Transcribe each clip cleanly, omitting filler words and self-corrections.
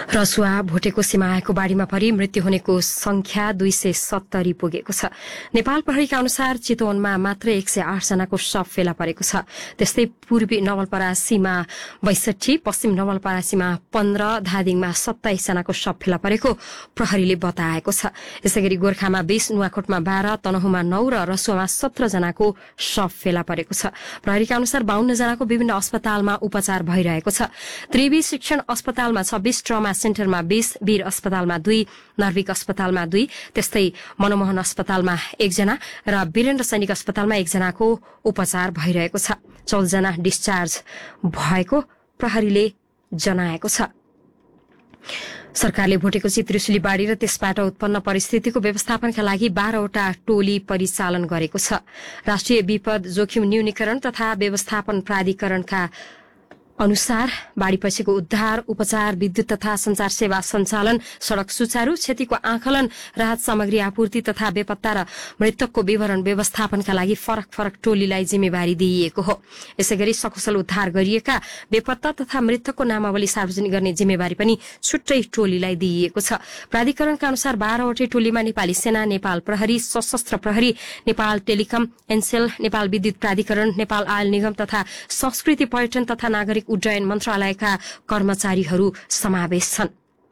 रसुवा भोटेको सीमाको बाढीमा परि मृत्यु हुनेको संख्या 270 पुगेको छ। नेपाल प्रहरीका अनुसार चितवनमा मात्र 108 जनाको शव फेला परेको छ। त्यस्तै पूर्वी नवलपरासीमा 62, पश्चिम नवलपरासीमा 15, धादिङमा 27 जनाको शव फेला परेको प्रहरीले बताएको छ। यसैगरी गोर्खामा 20, नुवाकोटमा 12, तनहुमा 9 र रसुवामा 17 जनाको शव फेला परेको छ। प्रहरीका अनुसार 52 जनाको विभिन्न अस्पतालमा उपचार भइरहेको छ। त्रिवी शिक्षण अस्पतालमा 26, ट्रमा सेन्टरमा 20, वीर अस्पतालमा 2, नर्विक अस्पतालमा 2, त्यस्तै मनमोहन अस्पतालमा 1 जना र वीरेन्द्र सैनिक अस्पतालमा 1 जनाको उपचार भइरहेको छ। 14 जना डिस्चार्ज भएको प्रहरीले जनाएको छ। सरकारले भोटेको त्रिशुली बाढ़ी र त्यसबाट उत्पन्न परिस्थितिको व्यवस्थापनका लागि 12वटा टोली परिचालन गरेको छ। राष्ट्रिय विपद जोखिम न्यूनीकरण तथा व्यवस्थापन प्राधिकरणका अनुसार बाढ़ीपछिको उद्धार, उपचार, विद्युत तथा संचार सेवा सञ्चालन, सड़क सुचारू, क्षतिको आकलन, राहत सामग्री आपूर्ति तथा बेपत्ता र मृतकको विवरण व्यवस्थापनका लागि फरक फरक टोलीलाई जिम्मेवारी दिइएको हो। यसैगरी सकुशल उद्धार गरिएका बेपत्ता तथा मृतकको नामावली सार्वजनिक गर्ने जिम्मेवारी पनि छुट्टै टोलीलाई दिइएको छ। प्राधिकरणका अनुसार 12वटै टोलीमा नेपाली सेना, नेपाल प्रहरी, सशस्त्र प्रहरी, नेपाल टेलिकम, एनसेल, नेपाल विद्युत प्राधिकरण, नेपाल आयल निगम तथा संस्कृति पर्यटन तथा नागरिक उड्डयन मन्त्रालयका कर्मचारीहरू समावेश छन्।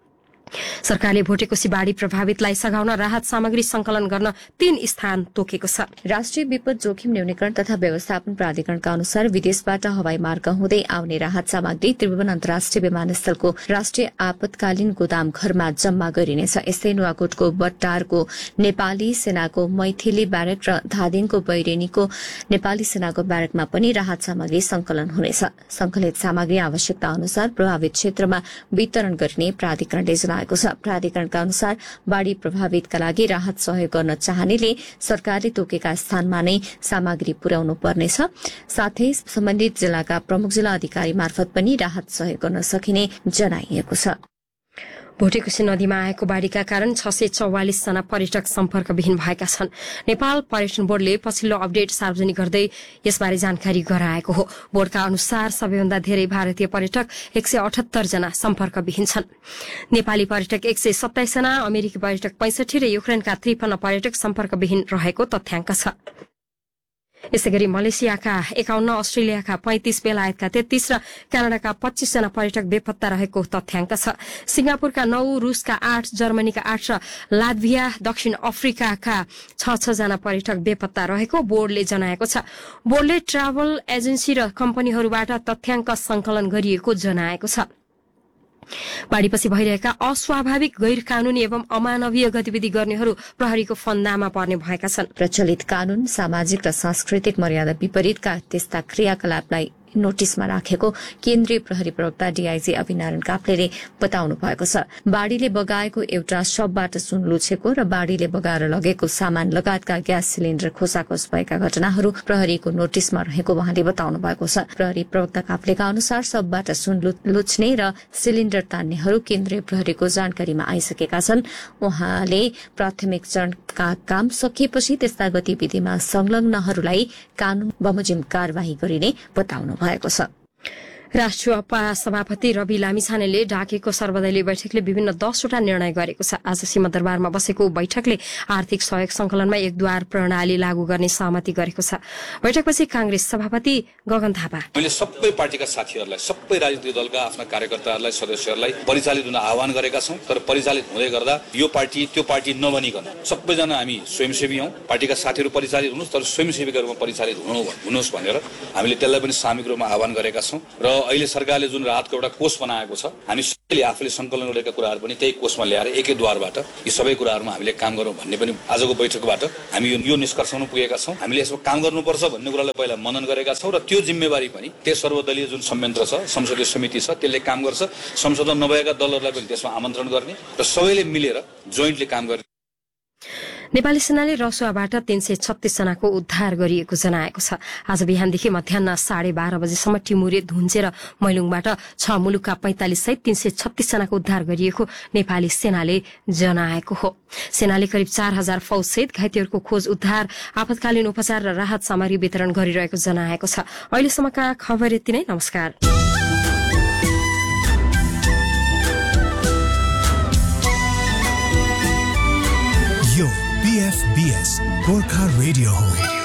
सरकारले भोटेको बाढ़ी प्रभावितलाई सघाउन राहत सामग्री संकलन गर्न 3 स्थान तोकेको छ। राष्ट्रिय विपद जोखिम न्यूनीकरण तथा व्यवस्थापन प्राधिकरणका अनुसार विदेशबाट हवाई मार्ग हुँदै आउने राहत सामग्री त्रिभुवन अन्तर्राष्ट्रिय विमानस्थलको राष्ट्रिय आपतकालीन गोदाम घरमा जम्मा गरिनेछ। यस्तै नुवाकोटको बट्टारको नेपाली सेनाको मैथिली ब्यारेक र धादिङको बैरेनीको नेपाली सेनाको ब्यारेकमा पनि राहत सामग्री संकलन हुनेछ। संकलित सामग्री आवश्यकता अनुसार प्रभावित क्षेत्रमा वितरण गरिने प्राधिकरणले जनाएको छ। प्राधिकरणका अनुसार बाढ़ी प्रभावितका लागि राहत सहयोग गर्न चाहनेले सरकारले तोकेका स्थानमा नै सामग्री पुर्याउनु पर्नेछ। साथै सम्बन्धित जिल्लाका प्रमुख जिल्ला अधिकारी मार्फत पनि राहत सहयोग गर्न सकिने जनाइएको छ। भोटेकोशी नदीमा आएको बाढ़ीका कारण 644 जना पर्यटक सम्पर्कविहीन भएका छन्। नेपाल पर्यटन बोर्डले पछिल्लो अपडेट सार्वजनिक गर्दै यसबारे जानकारी गराएको हो। बोर्डका अनुसार सबैभन्दा धेरै भारतीय पर्यटक 178 जना सम्पर्कविहीन छन्। नेपाली पर्यटक 127 जना, अमेरिकी पर्यटक 65 र युक्रेनका 53 पर्यटक सम्पर्कविहीन रहेको तथ्याङ्क छ। यसैगरी मलेसियाका 51, अस्ट्रेलियाका 35, बेलायतका 33 र क्यानाडाका 25 जना पर्यटक बेपत्ता रहेको तथ्याङ्क छ। सिंगापुरका 9, रूसका 8, जर्मनीका 8 र लात्भिया, दक्षिण अफ्रिकाका 6 जना पर्यटक बेपत्ता रहेको बोर्डले जनाएको छ। बोर्डले ट्राभल एजेन्सी र कम्पनीहरूबाट तथ्याङ्क संकलन गरिएको जनाएको छ। बाढ़ीपछि भइरहेका अस्वाभाविक गैर कानूनी एवं अमानवीय गतिविधि गर्नेहरू प्रहरीको फन्दामा पर्ने भएका छन्। प्रचलित कानून, सामाजिक र सांस्कृतिक मर्यादा विपरीतका त्यस्ता क्रियाकलापलाई नोटिसमा राखेको केन्द्रीय प्रहरी प्रवक्ता डीआईजी अभिनारायण काफ्लेले बताउनु भएको छ। बाढ़ीले बगाएको एउटा शवबाट सुन लुछेको र बाढ़ीले बगाएर लगेको सामान लगायतका ग्यास सिलिण्डर खोसाखोस भएका घटनाहरू प्रहरीको नोटिसमा रहेको उहाँले बताउनु भएको छ। प्रहरी प्रवक्ता काफ्लेका अनुसार शवबाट सुन लुच्ने र सिलिण्डर तान्नेहरू केन्द्रीय प्रहरीको जानकारीमा आइसकेका छन्। उहाँले प्राथमिक चरणका काम सकिएपछि त्यस्ता गतिविधिमा संलग्नहरूलाई कानून बमोजिम कार्यवाही गरिने बताउनु भएको छ। राष्ट्रिय सभापति रवि लामिछानेले डाकेको सर्वदलीय बैठकले विभिन्न 10वटा निर्णय गरेको छ। आज सिंहदरबारमा बसेको बैठकले आर्थिक सहयोग संकलनमा एकद्वार प्रणाली लागू गर्ने सहमति गरेको छ। बैठकपछि कांग्रेस सभापति गगन थापा मैले सबै पार्टीका साथीहरूलाई, सबै राजनीतिक दलका आफ्ना कार्यकर्ताहरूलाई, सदस्यहरूलाई परिचालित हुन आह्वान गरेका छौं। तर परिचालित हुँदै गर्दा यो पार्टी त्यो पार्टी नबनिकन सबैजना हामी स्वयंसेवी हौं। पार्टीका साथीहरू परिचालित हुनुहोस्, तर स्वयंसेवीका रूपमा परिचालित हुनुहोस् भनेर हामीले त्यसलाई पनि सामूहिक रूपमा आह्वान गरेका छौं। र अहिले सरकारले जुन राहतको एउटा कोष बनाएको छ, हामी सबैले आफूले संकलन गरेका कुराहरू पनि त्यही कोषमा ल्याएर एकैद्वारबाट यी सबै कुराहरूमा हामीले काम गरौँ भन्ने पनि आजको बैठकबाट हामी यो निष्कर्षमा पुगेका छौं। हामीले यसमा काम गर्नुपर्छ भन्ने कुरालाई पहिला मनन गरेका छौं र त्यो जिम्मेवारी पनि त्यस सर्वदलीय जुन संयन्त्र छ, संसदीय समिति छ, त्यसले काम गर्छ। संसदमा नभएका दलहरूलाई पनि त्यसमा आमन्त्रण गर्ने र सबैले मिलेर जोइन्टली काम गर्ने। नेपाली सेनाले रसुवाबाट 336 जनाको उद्धार गरिएको जनाएको छ। आज बिहानदेखि मध्याह 12:30 बजेसम्म टिमुरे, धुन्चे र मैलुङबाट 6 मुलुकका 45 सहित 336 जनाको उद्धार गरिएको नेपाली सेनाले जनाएको हो। सेनाले करिब 4000 फौज सहित घाइतेहरूको खोज, उद्धार, आपतकालीन उपचार र राहत सामग्री वितरण गरिरहेको जनाएको छ। अहिलेसम्मका खबर यति नै। नमस्कार। BFBS गोर्खा रेडियो हो।